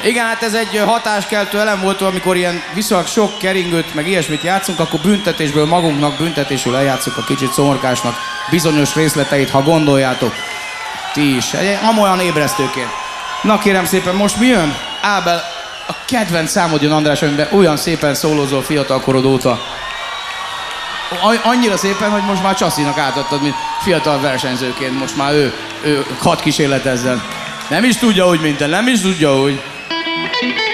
Igen, hát ez egy hatáskeltő elem volt, amikor ilyen viszonylag sok keringőt, meg ilyesmit játszunk, akkor büntetésből magunknak büntetésül eljátszunk a kicsit szomorkásnak bizonyos részleteit, ha gondoljátok. Ti is. Amolyan ébresztőként. Na kérem szépen, most mi jön? Ábel, a kedvenc számod jön, András, amiben olyan szépen szólózol fiatalkorod óta. Annyira szépen, hogy most már Csasszinak átadtad, mint fiatal versenyzőként. Most már ő hat kísérletezzen. Nem is tudja úgy, mint te, nem is tudja úgy.